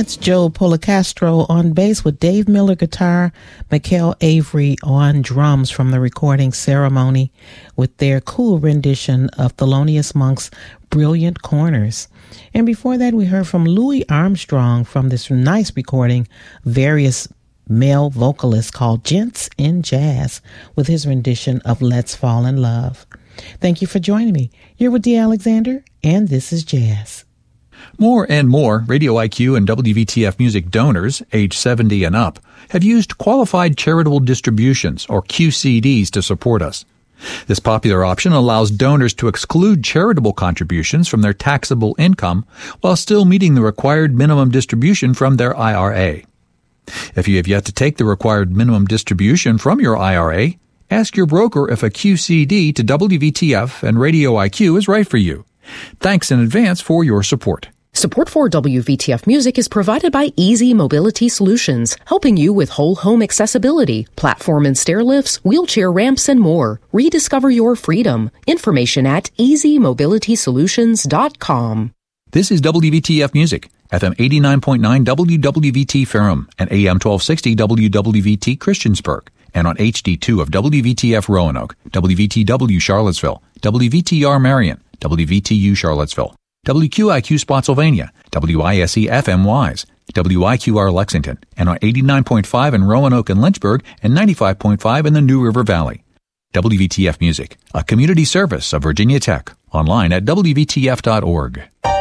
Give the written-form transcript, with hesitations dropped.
That's Joe Policastro on bass with Dave Miller guitar, Mikkel Avery on drums from the recording Ceremony with their cool rendition of Thelonious Monk's Brilliant Corners. And before that, we heard from Louis Armstrong from this nice recording, Various Male Vocalists, called Gents in Jazz with his rendition of Let's Fall in Love. Thank you for joining me. You're with Dee Alexander, and this is Jazz. More and more Radio IQ and WVTF Music donors, age 70 and up, have used Qualified Charitable Distributions, or QCDs, to support us. This popular option allows donors to exclude charitable contributions from their taxable income while still meeting the required minimum distribution from their IRA. If you have yet to take the required minimum distribution from your IRA, ask your broker if a QCD to WVTF and Radio IQ is right for you. Thanks in advance for your support. Support for WVTF Music is provided by Easy Mobility Solutions, helping you with whole home accessibility, platform and stair lifts, wheelchair ramps, and more. Rediscover your freedom. Information at easymobilitysolutions.com. This is WVTF Music, FM 89.9 WWVT Ferrum and AM 1260 WWVT Christiansburg, and on HD2 of WVTF Roanoke, WVTW Charlottesville, WVTR Marion, WVTU Charlottesville, WQIQ Spotsylvania, WISE FM Wise, WIQR Lexington, and on 89.5 in Roanoke and Lynchburg and 95.5 in the New River Valley. WVTF Music, a community service of Virginia Tech, online at WVTF.org.